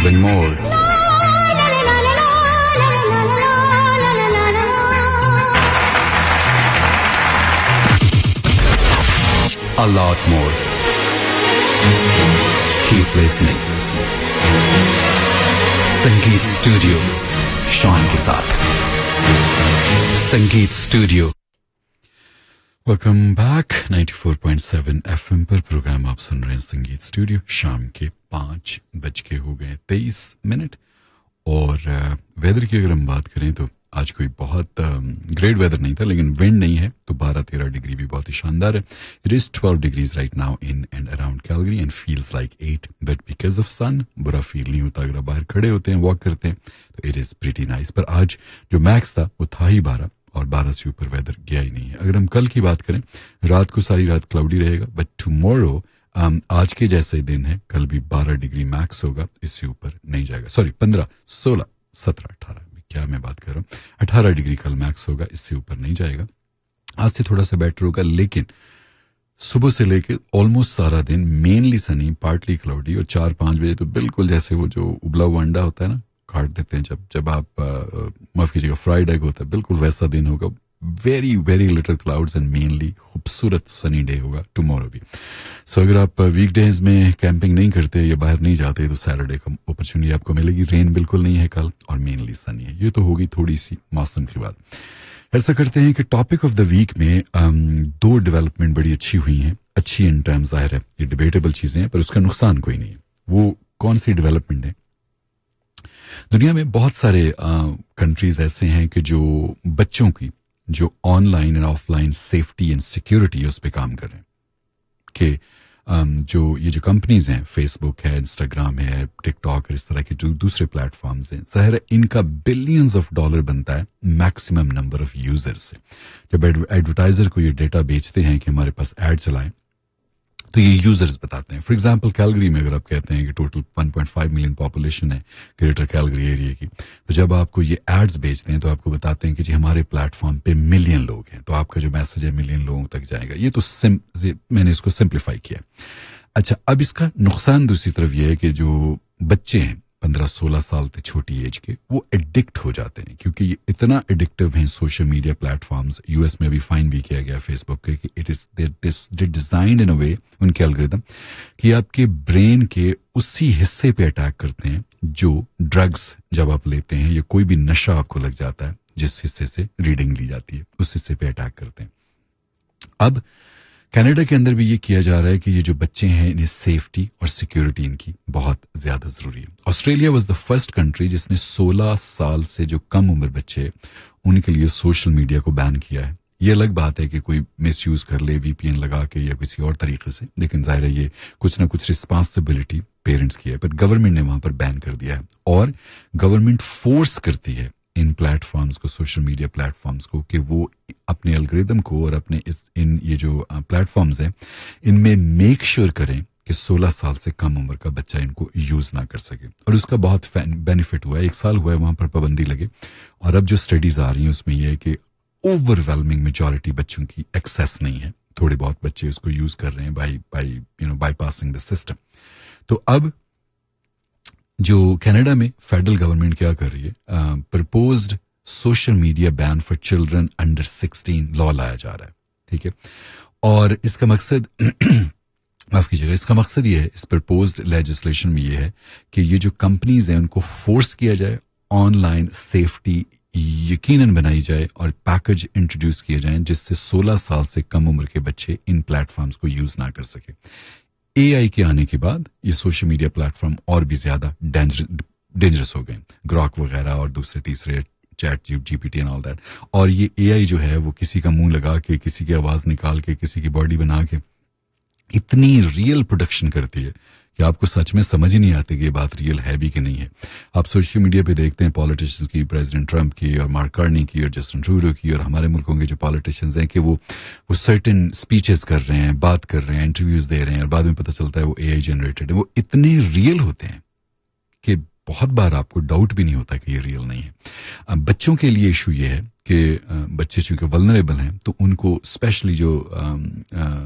even more. A lot more. Keep listening. संगीत studio Shawn के साथ. संगीत स्टूडियो. Welcome back. 94.7 FM पर प्रोग्राम आप सुन रहे हैं संगीत स्टूडियो. शाम के 5:23 और वेदर की अगर हम बात करें तो आज कोई बहुत ग्रेट वेदर नहीं था, लेकिन विंड नहीं है तो 12-13 डिग्री भी बहुत ही शानदार है. It is 12 degrees right now in and around Calgary and feels like 8, but because of सन बुरा फील नहीं होता. अगर आप बाहर खड़े होते हैं, वॉक करते हैं तो इट इज प्रीटी नाइस. पर आज जो मैक्स था वो था ही 12 और 12 से ऊपर वेदर गया ही नहीं है. अगर हम कल की बात करें, रात को सारी रात क्लाउडी रहेगा, बट टुमारो आज के जैसा ही दिन है, कल भी 12 डिग्री मैक्स होगा, इससे ऊपर नहीं जाएगा. सॉरी 15, 16, 17, 18 क्या मैं बात कर रहा हूँ, 18 डिग्री कल मैक्स होगा, इससे ऊपर नहीं जाएगा. आज से थोड़ा सा बेटर होगा, लेकिन सुबह से लेके ऑलमोस्ट सारा दिन मेनली सनी, पार्टली क्लाउडी और 4-5 बजे तो बिल्कुल जैसे वो जो उबला हुआ अंडा होता है ना, काट देते हैं जब आप माफ कीजिएगा फ्राइड एग होता है, बिल्कुल वैसा दिन होगा. Very very little clouds and mainly खूबसूरत सनी डे होगा टुमारो भी. सो अगर आप वीकडेज में कैंपिंग नहीं करते या बाहर नहीं जाते तो सैटरडे का अपॉर्चुनिटी आपको मिलेगी. रेन बिल्कुल नहीं है कल और मेनली सनी है. ये तो होगी थोड़ी सी मौसम की बात. ऐसा करते हैं कि टॉपिक ऑफ द वीक में 2 डेवलपमेंट बड़ी अच्छी हुई हैं. अच्छी इन टर्म्स जाहिर है ये डिबेटेबल चीजें हैं, पर उसका नुकसान कोई नहीं है. वो कौन सी डेवलपमेंट है? दुनिया में बहुत सारे कंट्रीज ऐसे हैं कि जो बच्चों की जो online and offline safety and security उस पर काम कर रहे हैं. कि जो ये जो कंपनीज हैं, फेसबुक है, इंस्टाग्राम है, टिकटॉक है, इस तरह के जो दूसरे प्लेटफॉर्म्स हैं, जाहिर है इनका बिलियंस ऑफ डॉलर बनता है मैक्सिमम नंबर ऑफ यूजर्स से. जब एडवर्टाइजर को ये डेटा बेचते हैं कि हमारे पास एड चलाएं, तो ये यूजर्स बताते हैं. फॉर एग्जांपल कैलगरी में अगर आप कहते हैं कि टोटल 1.5 मिलियन पॉपुलेशन है ग्रेटर कैलगरी एरिया की, तो जब आपको ये एड्स बेचते हैं तो आपको बताते हैं कि जी हमारे प्लेटफॉर्म पे मिलियन लोग हैं, तो आपका जो मैसेज है मिलियन लोगों तक जाएगा. ये तो मैंने इसको सिंप्लीफाई किया. अच्छा, अब इसका नुकसान दूसरी तरफ ये है कि जो बच्चे हैं 15-16 साल से छोटी एज के, वो एडिक्ट हो जाते हैं, क्योंकि ये इतना एडिक्टिव हैं सोशल मीडिया प्लेटफॉर्म्स. यूएस में भी फाइन भी किया गया फेसबुक के कि इट इज डिजाइंड इन अ वे, उनके एल्गोरिथम, कि आपके ब्रेन के उसी हिस्से पे अटैक करते हैं जो ड्रग्स जब आप लेते हैं या कोई भी नशा आपको लग जाता है, जिस हिस्से से रीडिंग ली जाती है उस हिस्से पे अटैक करते हैं. अब कनाडा के अंदर भी ये किया जा रहा है कि ये जो बच्चे हैं इन्हें सेफ्टी और सिक्योरिटी इनकी बहुत ज्यादा जरूरी है. Australia was the first country जिसने 16 साल से जो कम उम्र बच्चे हैं उनके लिए सोशल मीडिया को बैन किया है. ये अलग बात है कि कोई मिसयूज कर ले वीपीएन लगा के या किसी और तरीके से, लेकिन जाहिर है ये कुछ ना कुछ रिस्पॉन्सिबिलिटी पेरेंट्स की है. बट गवर्नमेंट ने वहां पर बैन कर दिया है और गवर्नमेंट फोर्स करती है इन प्लेटफॉर्म्स को, सोशल मीडिया प्लेटफॉर्म्स को, कि वो अपने एल्गोरिदम को और अपने इन ये जो प्लेटफॉर्म्स हैं इनमें मेक श्योर करें कि 16 साल से कम उम्र का बच्चा इनको यूज ना कर सके. और उसका बहुत बेनिफिट हुआ है. 1 साल हुआ है वहां पर पाबंदी लगे, और अब जो स्टडीज आ रही हैं उसमें यह है कि ओवरवेलमिंग मेजॉरिटी बच्चों की एक्सेस नहीं है. थोड़े बहुत बच्चे उसको यूज कर रहे हैं बाईपासिंग द सिस्टम. तो अब जो कनाडा में फेडरल गवर्नमेंट क्या कर रही है, proposed social media ban for children under 16 law लाया जा रहा है. ठीक है, और इसका मकसद माफ कीजिएगा, इसका मकसद ये है, इस प्रपोज्ड लेजिस्लेशन में ये है कि ये जो कंपनीज हैं उनको फोर्स किया जाए, ऑनलाइन सेफ्टी यकीनन बनाई जाए और पैकेज इंट्रोड्यूस किए जाएं जिससे 16 साल से कम उम्र के बच्चे इन प्लेटफॉर्म्स को यूज ना कर सके. एआई के आने के बाद ये सोशल मीडिया प्लेटफॉर्म और भी ज्यादा डेंजरस हो गए, ग्रॉक वगैरह और दूसरे तीसरे chat GPT and all that. और ये एआई जो है वो किसी का मुंह लगा के, किसी की आवाज निकाल के, किसी की बॉडी बना के इतनी रियल प्रोडक्शन करती है कि आपको सच में समझ ही नहीं आती कि ये बात रियल है भी कि नहीं है. आप सोशल मीडिया पे देखते हैं पॉलिटिशियंस की, प्रेसिडेंट ट्रंप की और मार्क कार्नी की और जस्टिन ट्रूडो की और हमारे मुल्कों के जो पॉलिटिशियंस हैं कि वो सर्टेन स्पीचेस कर रहे हैं, बात कर रहे हैं, इंटरव्यूज दे रहे हैं और बाद में पता चलता है वो एआई जनरेटेड है. वो इतने रियल होते हैं कि बहुत बार आपको डाउट भी नहीं होता कि ये रियल नहीं है. अब बच्चों के लिए इशू ये है कि बच्चे चूंकि वल्नरेबल हैं तो उनको स्पेशली जो